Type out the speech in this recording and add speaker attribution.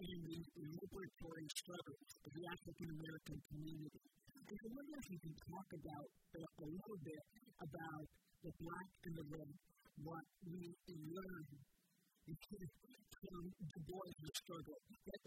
Speaker 1: in the liberatory struggle of the African American community. And I wonder if you can talk about a little bit about the black and the red, what we learn from Du Bois' struggle, that